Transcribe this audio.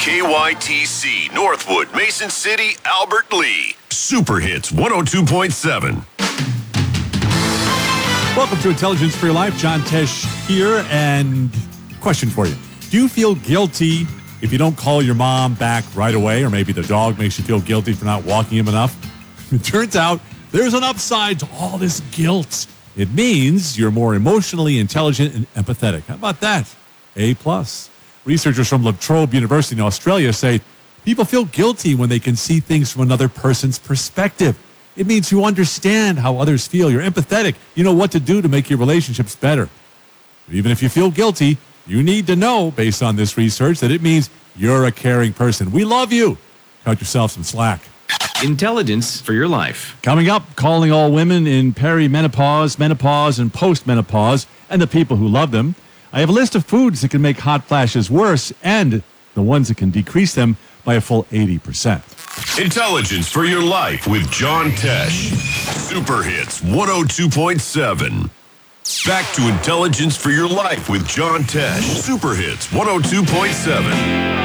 KYTC, Northwood, Mason City, Albert Lee. Super Hits 102.7. Welcome to Intelligence for Your Life. John Tesh here, and question for you. Do you feel guilty if you don't call your mom back right away, or maybe the dog makes you feel guilty for not walking him enough? It turns out there's an upside to all this guilt. It means you're more emotionally intelligent and empathetic. How about that? A+. Researchers from La Trobe University in Australia say people feel guilty when they can see things from another person's perspective. It means you understand how others feel. You're empathetic. You know what to do to make your relationships better. Even if you feel guilty, you need to know, based on this research, that it means you're a caring person. We love you. Cut yourself some slack. Intelligence for Your Life. Coming up, calling all women in perimenopause, menopause, and postmenopause, and the people who love them. I have a list of foods that can make hot flashes worse, and the ones that can decrease them by a full 80%. Intelligence for Your Life with John Tesh. Super Hits 102.7. Back to Intelligence for Your Life with John Tesh. Super Hits 102.7.